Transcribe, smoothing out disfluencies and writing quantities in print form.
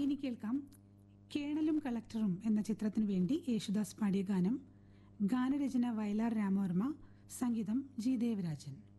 ഇനി കേൾക്കാം കേണലും കളക്ടറും എന്ന ചിത്രത്തിനു വേണ്ടി യേശുദാസ് പാടിയ ഗാനം. ഗാനരചന വയലാർ രാമവർമ്മ, സംഗീതം ജി ദേവരാജൻ.